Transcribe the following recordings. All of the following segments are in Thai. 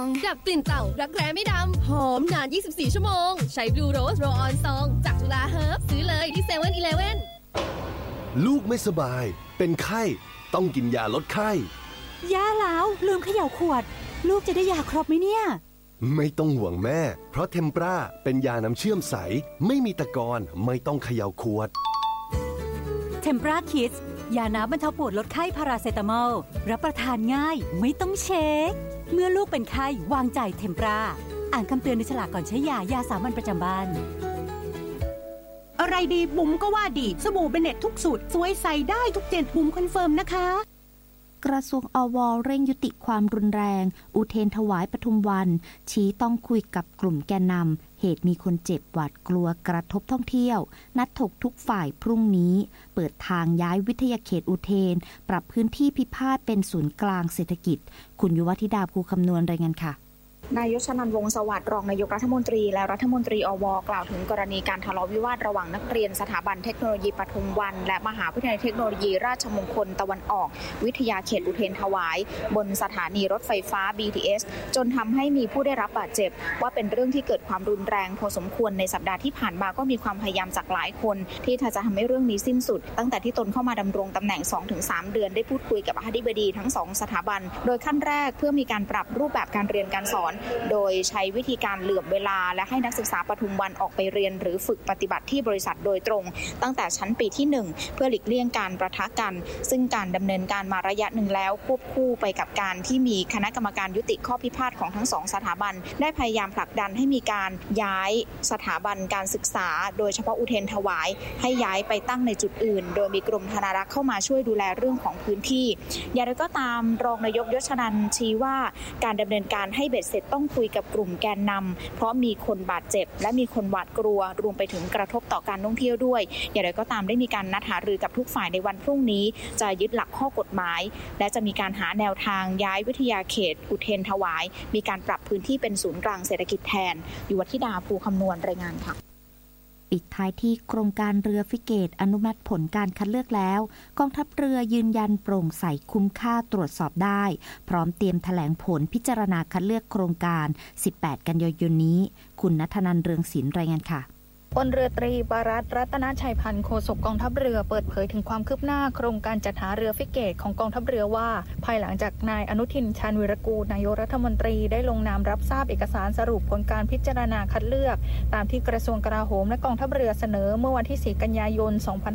ดับกลิ่นเต่ารักแร้ไม่ดำหอมนาน24ชั่วโมงใช้บลูโรสโรลออนซองจากจุฬาเฮิร์บซื้อเลยที่7-Eleven ลูกไม่สบายเป็นไข้ต้องกินยาลดไข้ย่าแล้วลืมเขย่าขวดลูกจะได้ยาครบไหมเนี่ยไม่ต้องห่วงแม่เพราะเทมปราเป็นยาน้ำเชื่อมใสไม่มีตะกอนไม่ต้องเขย่าขวดเทมปราคิดยาน้ำบรรเทาปวดลดไข้พาราเซตามอลรับประทานง่ายไม่ต้องเช็คเมื่อลูกเป็นไข้วางใจเทมปราอ่านคำเตือนในฉลากก่อนใช้ยาสามัญประจำบ้านอะไรดีบุ๋มก็ว่าดีสบู่เบเน็ตทุกสูตรสวยใส่ได้ทุกเจนบุ๋มคอนเฟิร์มนะคะกระทรวงอว.เร่งยุติความรุนแรงอุเทนถวายปทุมวันชี้ต้องคุยกับกลุ่มแกนนำเหตุมีคนเจ็บหวาดกลัวกระทบท่องเที่ยวนัดถกทุกฝ่ายพรุ่งนี้เปิดทางย้ายวิทยาเขตอุเทนปรับพื้นที่พิพาทเป็นศูนย์กลางเศรษฐกิจคุณยุวธิดาภูคำนวณรายงานค่ะนายกชนันท์ วงศ์สวัสดิ์รองนายกรัฐมนตรีและรัฐมนตรีอว.กล่าวถึงกรณีการทะเลาะวิวาทระหว่างนักเรียนสถาบันเทคโนโลยีปทุมวันและมหาวิทยาลัยเทคโนโลยีราชมงคลตะวันออกวิทยาเขตอุเทรนถวายบนสถานีรถไฟฟ้า BTS จนทำให้มีผู้ได้รับบาดเจ็บว่าเป็นเรื่องที่เกิดความรุนแรงพอสมควรในสัปดาห์ที่ผ่านมาก็มีความพยายามจากหลายคนที่จะทำให้เรื่องนี้สิ้นสุดตั้งแต่ที่ตนเข้ามาดำรงตำแหน่ง 2-3 เดือนได้พูดคุยกับอธิบดีทั้ง2สถาบันโดยขั้นแรกเพื่อมีการปรับรูปแบบการเรียนการสอนโดยใช้วิธีการเหลื่อมเวลาและให้นักศึกษาปทุมวันออกไปเรียนหรือฝึกปฏิบัติที่บริษัทโดยตรงตั้งแต่ชั้นปีที่1เพื่อหลีกเลี่ยงการประทะกันซึ่งการดำเนินการมาระยะหนึ่งแล้วควบคู่ไปกับการที่มีคณะกรรมการยุติข้อพิพาทของทั้ง2สถาบันได้พยายามผลักดันให้มีการย้ายสถาบันการศึกษาโดยเฉพาะอุเทรนถวายให้ย้ายไปตั้งในจุดอื่นโดยมีกรมธนารักษ์เข้ามาช่วยดูแลเรื่องของพื้นที่อย่างไรก็ตามรองนายกยศนันท์ชี้ว่าการดำเนินการให้เบ็ดเสร็จต้องคุยกับกลุ่มแกนนำเพราะมีคนบาดเจ็บและมีคนหวาดกลัวรวมไปถึงกระทบต่อการท่องเที่ยวด้วยอย่างไรก็ตามได้มีการนัดหารือกับทุกฝ่ายในวันพรุ่งนี้จะยึดหลักข้อกฎหมายและจะมีการหาแนวทางย้ายวิทยาเขตอุเทรนถวายมีการปรับพื้นที่เป็นศูนย์กลางเศรษฐกิจแทนยุวธิดาภูคำนวณรายงานค่ะปิดท้ายที่โครงการเรือฟริเกตอนุมัติผลการคัดเลือกแล้วกองทัพเรือยืนยันโปร่งใสคุ้มค่าตรวจสอบได้พร้อมเตรียมแถลงผลพิจารณาคัดเลือกโครงการ18กันยายนนี้คุณณัฐนันท์ เรืองศิลป์รายงานค่ะพลเรือตรีปรัตน์รัตนชัยพันธ์โฆษกกองทัพเรือเปิดเผยถึงความคืบหน้าโครงการจัดหาเรือฟริเกตของกองทัพเรือว่าภายหลังจากนายอนุทินชาญวิรากูลนายกรัฐมนตรีได้ลงนามรับทราบเอกสารสรุปผลการพิจารณาคัดเลือกตามที่กระทรวงกลาโหมและกองทัพเรือเสนอเมื่อวันที่4กันยายน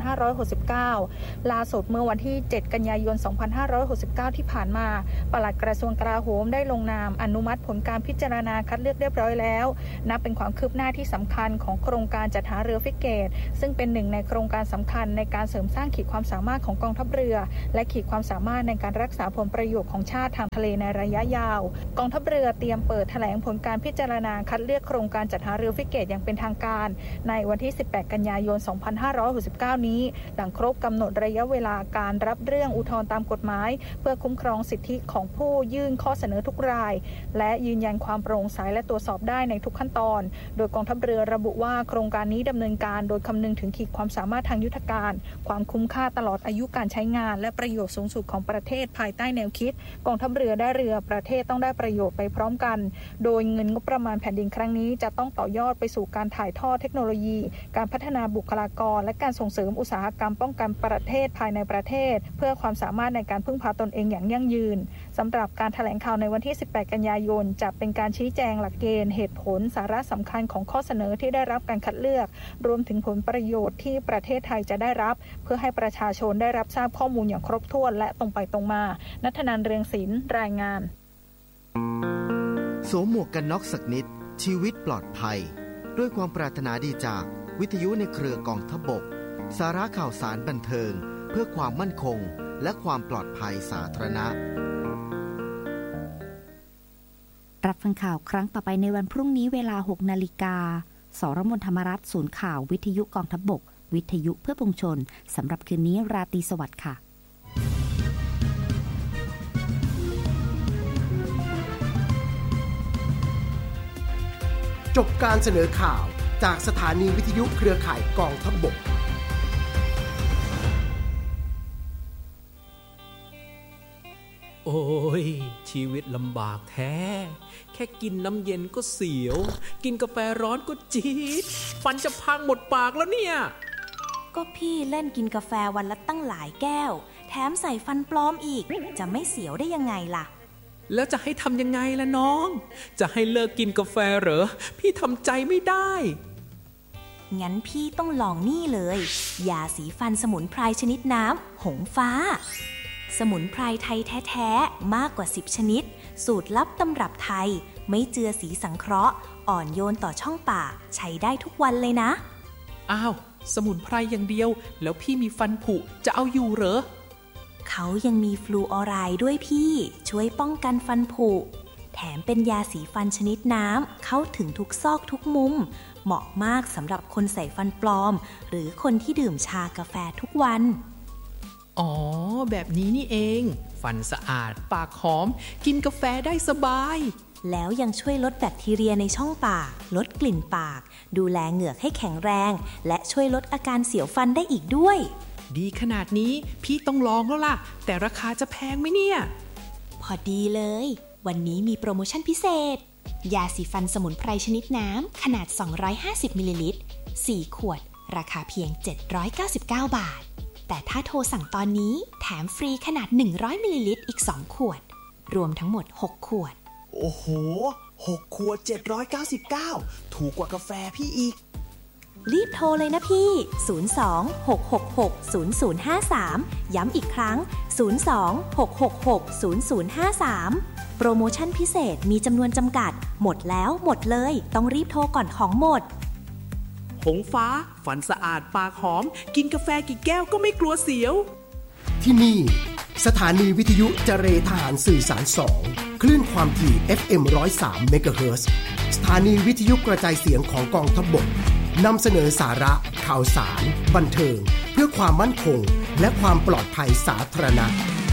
2569ล่าสุดเมื่อวันที่7กันยายน2569ที่ผ่านมาปลัดกระทรวงกลาโหมได้ลงนามอนุมัติผลการพิจารณาคัดเลือกเรียบร้อยแล้วนับเป็นความคืบหน้าที่สำคัญของโครงการจัดหาเรือฟริเกตซึ่งเป็นหนึ่งในโครงการสำคัญในการเสริมสร้างขีดความสามารถของกองทัพเรือและขีดความสามารถในการรักษาผลประโยชน์ของชาติทางทะเลในระยะยาวกองทัพเรือเตรียมเปิดแถลงผลการพิจารณาคัดเลือกโครงการจัดหาเรือฟริเกตอย่างเป็นทางการในวันที่18กันยายน2569นี้หลังครบกำหนดระยะเวลาการรับเรื่องอุทธรณ์ตามกฎหมายเพื่อคุ้มครองสิทธิของผู้ยื่นข้อเสนอทุกรายและยืนยันความโปร่งใสและตรวจสอบได้ในทุกขั้นตอนโดยกองทัพเรือระบุว่าโครงการนี้ดำเนินการโดยคำนึงถึงขีดความสามารถทางยุทธการความคุ้มค่าตลอดอายุการใช้งานและประโยชน์สูงสุดของประเทศภายใต้แนวคิดกองทัพเรือได้เรือประเทศต้องได้ประโยชน์ไปพร้อมกันโดยเงินงบประมาณแผ่นดินครั้งนี้จะต้องต่อยอดไปสู่การถ่ายทอดเทคโนโลยีการพัฒนาบุคลากรและการส่งเสริมอุตสาหกรรมป้องกันประเทศภายในประเทศเพื่อความสามารถในการพึ่งพาตนเองอย่างยั่งยืนสำหรับการแถลงข่าวในวันที่18กันยายนจะเป็นการชี้แจงหลักเกณฑ์เหตุผลสาระสำคัญของข้อเสนอที่ได้รับการคัดเลือกรวมถึงผลประโยชน์ที่ประเทศไทยจะได้รับเพื่อให้ประชาชนได้รับทราบข้อมูลอย่างครบถ้วนและตรงไปตรงมาณัฐนันท์ เรืองศิลป์รายงานสวมหมวกกันน็อกสักนิดชีวิตปลอดภัยด้วยความปรารถนาดีจากวิทยุในเครือกองทัพบกสาระข่าวสารบันเทิงเพื่อความมั่นคงและความปลอดภัยสาธารณะรับฟังข่าวครั้งต่อไปในวันพรุ่งนี้เวลา 6 นาฬิกาสรมนธรรมรัตน์ศูนย์ข่าววิทยุกองทัพบกวิทยุเพื่อปวงชนสำหรับคืนนี้ราตรีสวัสดิ์ค่ะจบการเสนอข่าวจากสถานีวิทยุเครือข่ายกองทัพบกโอ้ยชีวิตลำำบากแท้แค่กินน้ำเย็นก็เสียวกินกาแฟร้อนก็จี๊ดฟันจะพังหมดปากแล้วเนี่ยก็พี่เล่นกินกาแฟวันละตั้งหลายแก้วแถมใส่ฟันปลอมอีกจะไม่เสียวได้ยังไงล่ะแล้วจะให้ทำยังไงล่ะน้องจะให้เลิกกินกาแฟเหรอพี่ทำใจไม่ได้งั้นพี่ต้องลองนี่เลยยาสีฟันสมุนไพรชนิดน้ำหงฟ้าสมุนไพรไทยแท้ๆมากกว่า10ชนิดสูตรลับตำรับไทยไม่เจือสีสังเคราะห์อ่อนโยนต่อช่องปากใช้ได้ทุกวันเลยนะอ้าวสมุนไพรอย่างเดียวแล้วพี่มีฟันผุจะเอาอยู่เหรอเขายังมีฟลูออไรด์ด้วยพี่ช่วยป้องกันฟันผุแถมเป็นยาสีฟันชนิดน้ำเข้าถึงทุกซอกทุกมุมเหมาะมากสำหรับคนใส่ฟันปลอมหรือคนที่ดื่มชากาแฟทุกวันอ๋อแบบนี้นี่เองฟันสะอาดปากหอมกินกาแฟได้สบายแล้วยังช่วยลดแบคทีเรียในช่องปากลดกลิ่นปากดูแลเหงือกให้แข็งแรงและช่วยลดอาการเสียวฟันได้อีกด้วยดีขนาดนี้พี่ต้องลองแล้วล่ะแต่ราคาจะแพงไหมเนี่ยพอดีเลยวันนี้มีโปรโมชั่นพิเศษยาสีฟันสมุนไพรชนิดน้ำขนาด250มิลลิลิตร4ขวดราคาเพียง799 บาทแต่ถ้าโทรสั่งตอนนี้แถมฟรีขนาด100มิลลิลิตรอีก2ขวดรวมทั้งหมด6ขวดโอ้โห6ขวด799ถูกกว่ากาแฟพี่อีกรีบโทรเลยนะพี่02-666-0053ย้ำอีกครั้ง02-666-0053โปรโมชั่นพิเศษมีจำนวนจำกัดหมดแล้วหมดเลยต้องรีบโทรก่อนของหมดหงฟ้าฟันสะอาดปากหอมกินกาแฟกี่แก้วก็ไม่กลัวเสียวที่นี่สถานีวิทยุเจรทหารสื่อสาร2คลื่นความถี่ FM 103 เมกะเฮิรตซ์สถานีวิทยุกระจายเสียงของกองทัพบกนำเสนอสาระข่าวสารบันเทิงเพื่อความมั่นคงและความปลอดภัยสาธารณะ